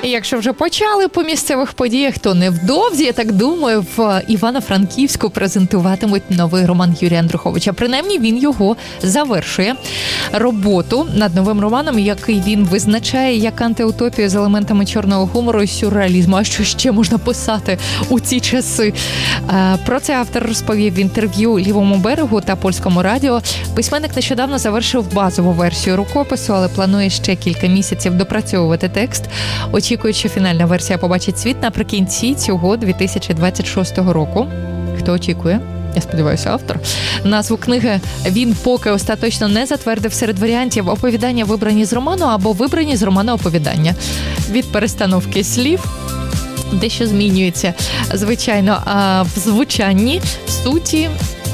І якщо вже почали по місцевих подіях, то невдовзі, я так думаю, в Івано-Франківську презентуватимуть новий роман Юрія Андруховича. Принаймні, він його завершує. Роботу над новим романом, який він визначає як антиутопію з елементами чорного гумору і сюрреалізму. А що ще можна писати у ці часи? Про це автор розповів в інтерв'ю «Лівому берегу» та «Польському радіо». Письменник нещодавно завершив базову версію рукопису, але планує ще кілька місяців допрацьовувати текст. Очікують, що фінальна версія побачить світ наприкінці цього 2026 року. Хто очікує? Я сподіваюся, автор. Назву книги він поки остаточно не затвердив. Серед варіантів: оповідання, вибрані з роману, або вибрані з роману оповідання. Від перестановки слів дещо змінюється, звичайно, а в звучанні, суті,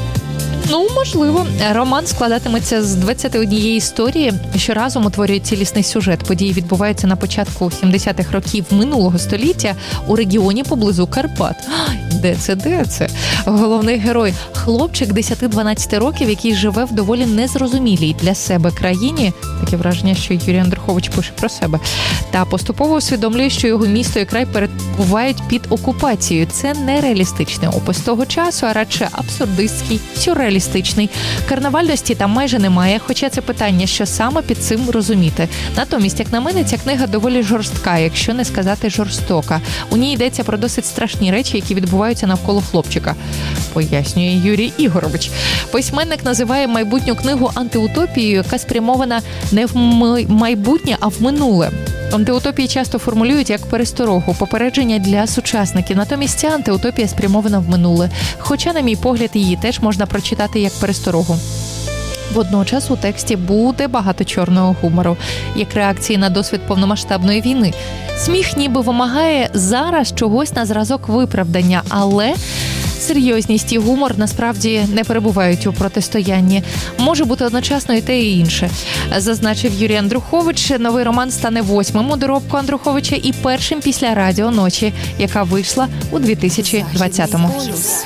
можливо. Роман складатиметься з 21 історії, що разом утворюють цілісний сюжет. Події відбуваються на початку 70-х років минулого століття у регіоні поблизу Карпат. Де це? Головний герой – хлопчик 10-12 років, який живе в доволі незрозумілій для себе країні. Таке враження, що Юрій Андрухович пише про себе. Та поступово усвідомлює, що його місто і край перебувають під окупацією. Це не реалістичний опис того часу, а радше абсурдистський, сюрреалістичний. Карнавальності там майже немає, хоча це питання, що саме під цим розуміти. Натомість, як на мене, ця книга доволі жорстка, якщо не сказати жорстока. У ній йдеться про досить страшні речі, які відбуваються навколо хлопчика, пояснює Юрій Ігорович. Письменник називає майбутню книгу антиутопією, яка спрямована не в майбутнє, а в минуле. Антиутопії часто формулюють як пересторогу, попередження для сучасників. Натомість ця антиутопія спрямована в минуле. Хоча, на мій погляд, її теж можна прочитати як пересторогу. Водночас у тексті буде багато чорного гумору, як реакції на досвід повномасштабної війни. Сміх ніби вимагає зараз чогось на зразок виправдання, але серйозність і гумор насправді не перебувають у протистоянні. Може бути одночасно і те, і інше. Зазначив Юрій Андрухович, новий роман стане 8-м у доробку Андруховича і першим після «Радіо ночі», яка вийшла у 2020-му.